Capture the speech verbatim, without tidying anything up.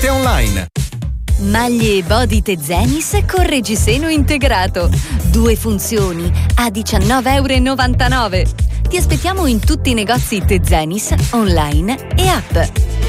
e online. Maglie e body Tezenis con reggiseno integrato. Due funzioni a diciannove e novantanove euro. Ti aspettiamo in tutti i negozi Tezenis, online e app.